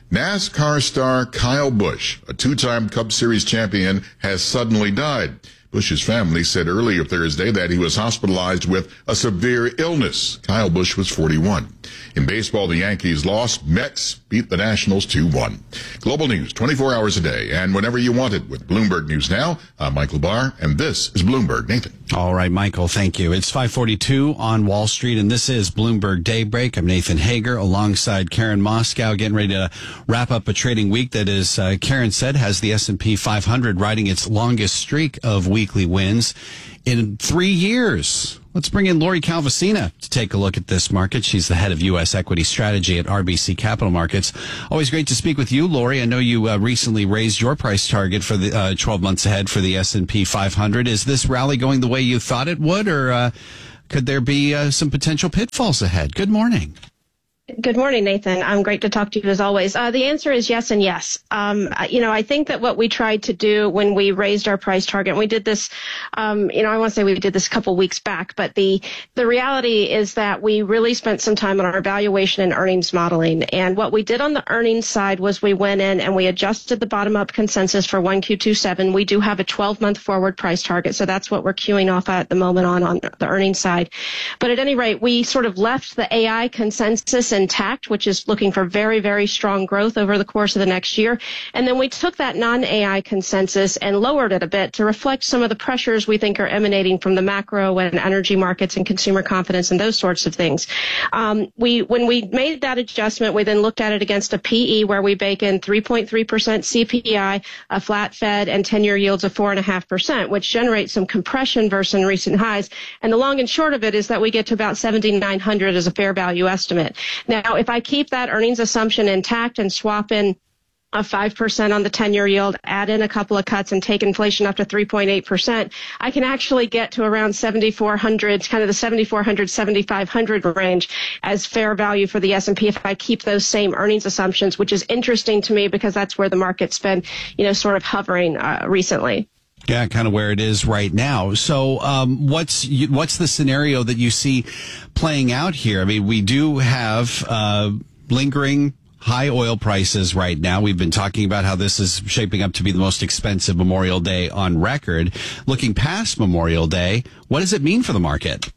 NASCAR star Kyle Busch, a two-time Cup Series champion, has suddenly died. Busch's family said earlier Thursday that he was hospitalized with a severe illness. Kyle Busch was forty-one. In baseball, the Yankees lost. Mets beat the Nationals two one. Global news twenty-four hours a day and whenever you want it with Bloomberg News Now. I'm Michael Barr, and this is Bloomberg. Nathan. All right, Michael, thank you. It's five forty-two on Wall Street, and this is Bloomberg Daybreak. I'm Nathan Hager alongside Karen Moscow, getting ready to wrap up a trading week that, as uh, Karen said, has the S and P five hundred riding its longest streak of weekly wins in three years. Let's bring in Lori Calvasina to take a look at this market. She's the head of U S equity strategy at R B C Capital Markets. Always great to speak with you, Lori. I know you uh, recently raised your price target for the uh, twelve months ahead for the S and P five hundred. Is this rally going the way you thought it would, or uh, could there be uh, some potential pitfalls ahead? Good morning. Good morning, Nathan. I'm great to talk to you as always. Uh, the answer is yes and yes. Um, you know, I think that what we tried to do when we raised our price target, and we did this, um, you know, I want to say we did this a couple weeks back, but the, the reality is that we really spent some time on our valuation and earnings modeling. And what we did on the earnings side was we went in and we adjusted the bottom up consensus for one Q twenty-seven. We do have a twelve month forward price target. So that's what we're queuing off at the moment on, on the earnings side. But at any rate, we sort of left the A I consensus intact, which is looking for very, very strong growth over the course of the next year. And then we took that non-A I consensus and lowered it a bit to reflect some of the pressures we think are emanating from the macro and energy markets and consumer confidence and those sorts of things. Um, we, when we made that adjustment, we then looked at it against a P E where we bake in three point three percent C P I, a flat Fed, and ten-year yields of four point five percent, which generates some compression versus recent highs. And the long and short of it is that we get to about seventy-nine hundred as a fair value estimate. Now, if I keep that earnings assumption intact and swap in a five percent on the ten-year yield, add in a couple of cuts and take inflation up to three point eight percent, I can actually get to around seventy-four hundred, kind of the seventy-four hundred, seventy-five hundred range as fair value for the S and P if I keep those same earnings assumptions, which is interesting to me because that's where the market's been, you know, sort of hovering uh, recently. Yeah, kind of where it is right now. So, um, what's what's the scenario that you see playing out here? I mean, we do have uh, lingering high oil prices right now. We've been talking about how this is shaping up to be the most expensive Memorial Day on record. Looking past Memorial Day, what does it mean for the market?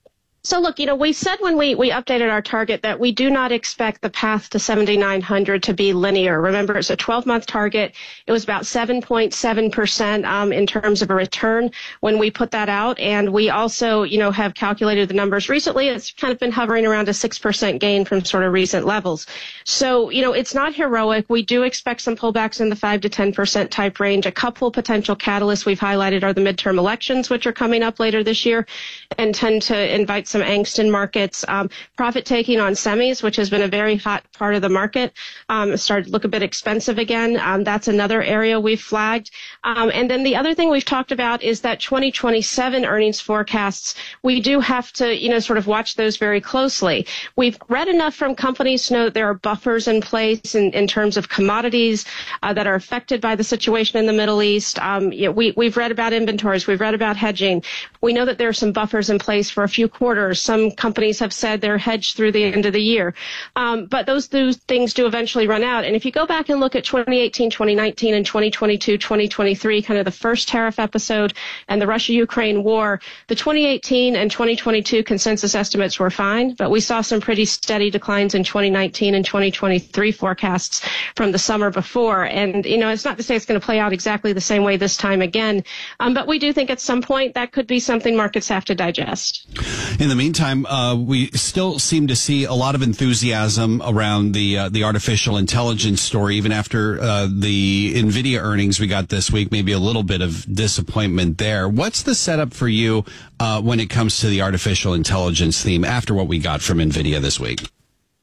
So look, you know, we said when we, we updated our target that we do not expect the path to seventy-nine hundred to be linear. Remember, it's a twelve month target. It was about seven point seven percent um, in terms of a return when we put that out. And we also, you know, have calculated the numbers recently. It's kind of been hovering around a six percent gain from sort of recent levels. So, you know, it's not heroic. We do expect some pullbacks in the five to ten percent type range. A couple potential catalysts we've highlighted are the midterm elections, which are coming up later this year and tend to invite some angst in markets. Um, profit taking on semis, which has been a very hot part of the market, um, started to look a bit expensive again. Um, that's another area we've flagged. Um, and then the other thing we've talked about is that twenty twenty-seven earnings forecasts, we do have to, you know, sort of watch those very closely. We've read enough from companies to know that there are buffers in place in, in terms of commodities uh, that are affected by the situation in the Middle East. Um, you know, we, we've read about inventories. We've read about hedging. We know that there are some buffers in place for a few quarters. Some companies have said they're hedged through the end of the year. Um, but those, those things do eventually run out. And if you go back and look at twenty eighteen, twenty nineteen, and twenty twenty-two, twenty twenty-three, kind of the first tariff episode and the Russia-Ukraine war, the twenty eighteen and twenty twenty-two consensus estimates were fine, but we saw some pretty steady declines in twenty nineteen and twenty twenty-three forecasts from the summer before. And, you know, it's not to say it's going to play out exactly the same way this time again, um, but we do think at some point that could be something markets have to digest. In the meantime, uh, we still seem to see a lot of enthusiasm around the uh, the artificial intelligence story, even after uh, the NVIDIA earnings we got this week. Maybe a little bit of disappointment there. What's the setup for you uh, when it comes to the artificial intelligence theme after what we got from NVIDIA this week?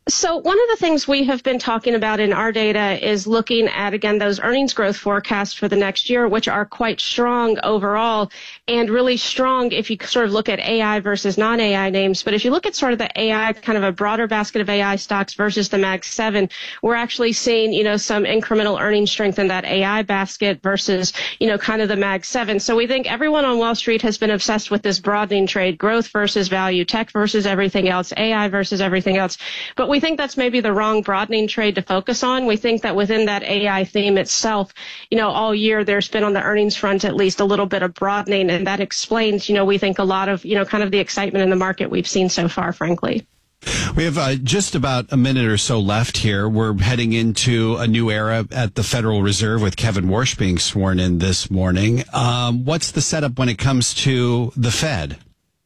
So one of the things we have been talking about in our data is looking at, again, those earnings growth forecasts for the next year, which are quite strong overall and really strong if you sort of look at A I versus non-A I names. But if you look at sort of the A I, kind of a broader basket of A I stocks versus the Mag seven, we're actually seeing, you know, some incremental earnings strength in that A I basket versus, you know, kind of the Mag seven. So we think everyone on Wall Street has been obsessed with this broadening trade, growth versus value, tech versus everything else, A I versus everything else. But we think that's maybe the wrong broadening trade to focus on. We think that within that A I theme itself, you know, all year there's been on the earnings front at least a little bit of broadening, and that explains, you know, we think a lot of, you know, kind of the excitement in the market we've seen so far, frankly. We have uh, just about a minute or so left here. We're heading into a new era at the Federal Reserve with Kevin Warsh being sworn in this morning. Um, what's the setup when it comes to the Fed?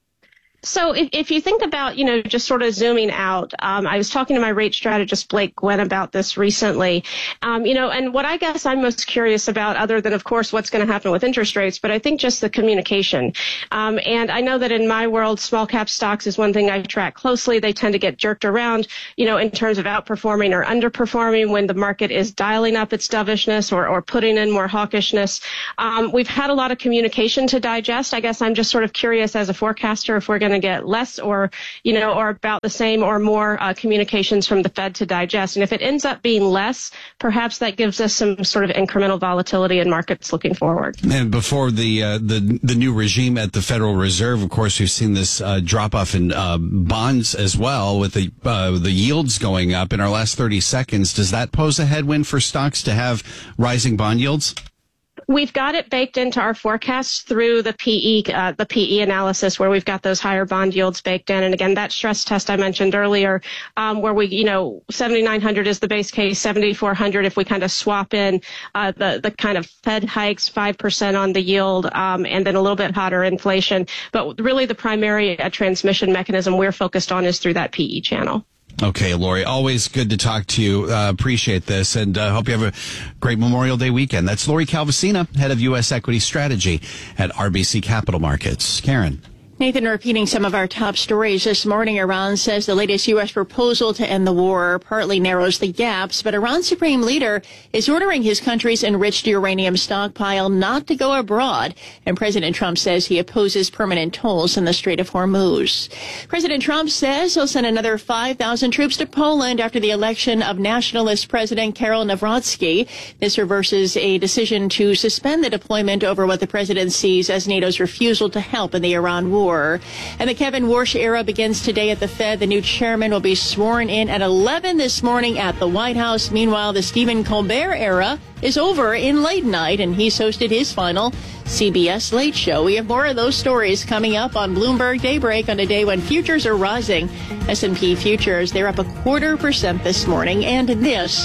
So if, if you think about, you know, just sort of zooming out, um, I was talking to my rate strategist, Blake Gwynn, about this recently, um, you know, and what I guess I'm most curious about, other than, of course, what's going to happen with interest rates, but I think just the communication. Um, and I know that in my world, small cap stocks is one thing I track closely. They tend to get jerked around, you know, in terms of outperforming or underperforming when the market is dialing up its dovishness or, or putting in more hawkishness. Um, we've had a lot of communication to digest. I guess I'm just sort of curious as a forecaster if we're going to get less or, you know, or about the same or more uh, communications from the Fed to digest. And if it ends up being less, perhaps that gives us some sort of incremental volatility in markets looking forward. And before the uh, the the new regime at the Federal Reserve, of course, we've seen this uh, drop off in uh, bonds as well, with the uh, the yields going up in our last thirty seconds. Does that pose a headwind for stocks to have rising bond yields? We've got it baked into our forecasts through the P E, uh, the P E analysis, where we've got those higher bond yields baked in. And again, that stress test I mentioned earlier, um, where we, you know, seventy-nine hundred is the base case, seventy-four hundred if we kind of swap in uh, the the kind of Fed hikes, five percent on the yield, um, and then a little bit hotter inflation. But really, the primary uh, transmission mechanism we're focused on is through that P E channel. Okay, Lori, always good to talk to you. Uh, appreciate this, and uh, hope you have a great Memorial Day weekend. That's Lori Calvasina, head of U S Equity Strategy at R B C Capital Markets. Karen. Nathan, repeating some of our top stories this morning, Iran says the latest U S proposal to end the war partly narrows the gaps, but Iran's supreme leader is ordering his country's enriched uranium stockpile not to go abroad, and President Trump says he opposes permanent tolls in the Strait of Hormuz. President Trump says he'll send another five thousand troops to Poland after the election of nationalist President Karol Nawrocki. This reverses a decision to suspend the deployment over what the president sees as NATO's refusal to help in the Iran war. And the Kevin Warsh era begins today at the Fed. The new chairman will be sworn in at eleven this morning at the White House. Meanwhile, the Stephen Colbert era is over in late night, and he's hosted his final C B S Late Show. We have more of those stories coming up on Bloomberg Daybreak on a day when futures are rising. S and P futures, they're up a quarter percent this morning, and this.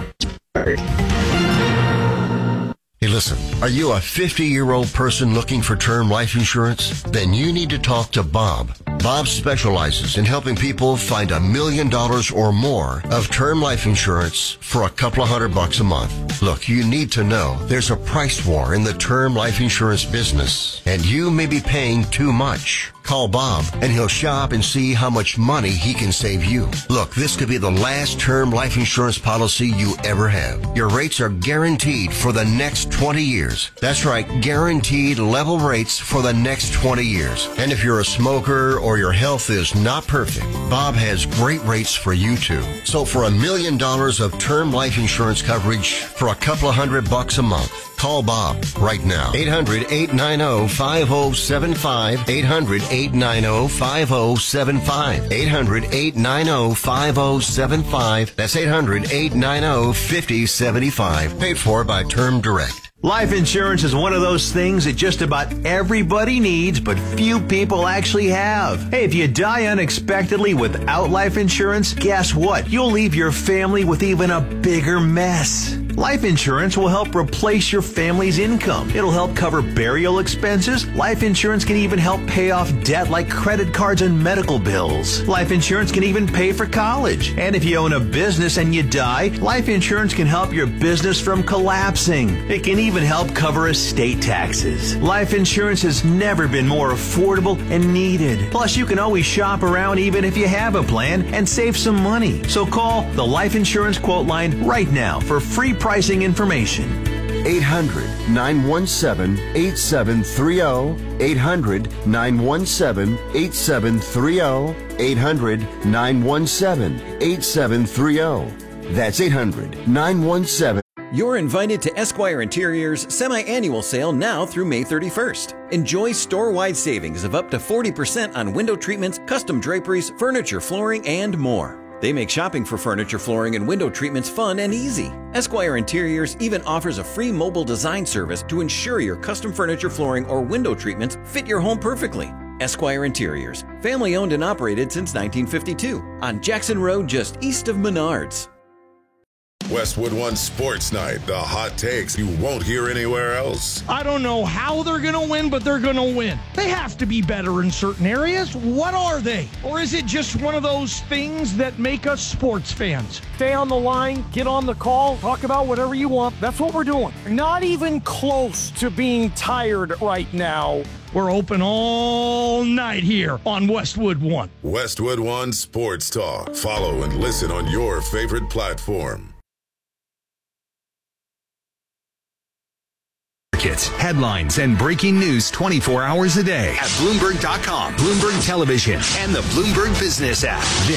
Hey, listen, are you a fifty-year-old person looking for term life insurance? Then you need to talk to Bob. Bob specializes in helping people find a million dollars or more of term life insurance for a couple of hundred bucks a month. Look, you need to know there's a price war in the term life insurance business, and you may be paying too much. Call Bob, and he'll shop and see how much money he can save you. Look, this could be the last term life insurance policy you ever have. Your rates are guaranteed for the next twenty years. That's right, guaranteed level rates for the next twenty years. And if you're a smoker or your health is not perfect, Bob has great rates for you too. So for a million dollars of term life insurance coverage for a couple of hundred bucks a month, call Bob right now. eight hundred, eight nine zero, five zero seven five. eight hundred, eight nine zero, five zero seven five. eight hundred, eight nine zero, five zero seven five. That's eight hundred, eight nine zero, five zero seven five. Paid for by Term Direct. Life insurance is one of those things that just about everybody needs, but few people actually have. Hey, if you die unexpectedly without life insurance, guess what? You'll leave your family with even a bigger mess. Life insurance will help replace your family's income. It'll help cover burial expenses. Life insurance can even help pay off debt like credit cards and medical bills. Life insurance can even pay for college. And if you own a business and you die, life insurance can help your business from collapsing. It can even help cover estate taxes. Life insurance has never been more affordable and needed. Plus, you can always shop around even if you have a plan and save some money. So call the Life Insurance Quote Line right now for free pricing information. eight hundred, nine one seven, eight seven three zero. eight hundred, nine one seven, eight seven three zero. eight hundred, nine one seven, eight seven three zero. That's eight hundred, nine one seven. You're invited to Esquire Interior's semi-annual sale now through May thirty-first. Enjoy store-wide savings of up to forty percent on window treatments, custom draperies, furniture, flooring, and more. They make shopping for furniture, flooring, and window treatments fun and easy. Esquire Interiors even offers a free mobile design service to ensure your custom furniture, flooring, or window treatments fit your home perfectly. Esquire Interiors, family owned and operated since nineteen fifty-two, on Jackson Road just east of Menards. Westwood One Sports Night, the hot takes you won't hear anywhere else. I don't know how they're going to win, but they're going to win. They have to be better in certain areas. What are they? Or is it just one of those things that make us sports fans? Stay on the line, get on the call, talk about whatever you want. That's what we're doing. Not even close to being tired right now. We're open all night here on Westwood One. Westwood One Sports Talk. Follow and listen on your favorite platform. Headlines and breaking news twenty-four hours a day at Bloomberg dot com, Bloomberg Television, and the Bloomberg Business app.